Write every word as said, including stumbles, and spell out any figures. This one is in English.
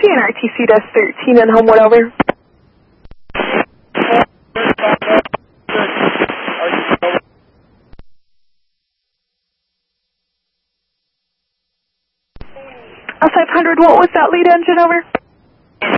and R T C Des thirteen and Homewood, over. five hundred, what was that lead engine, over?